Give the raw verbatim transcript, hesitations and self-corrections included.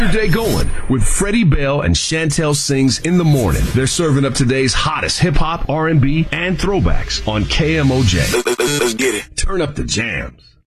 Your day going with Freddie Bell and Chantel Sings in the morning. They're serving up today's hottest hip-hop, R and B, and throwbacks on K M O J. Let's, let's, let's get it. Turn up the jams.